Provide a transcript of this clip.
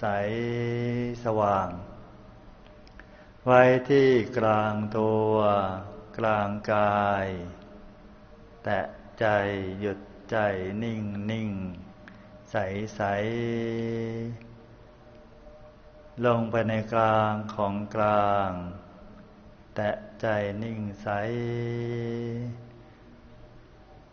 สว่างไว้ที่กลางตัวกลางกายแตะใจหยุดใจนิ่งนิ่งใสใสลงไปในกลางของกลางแตะใจนิ่งใส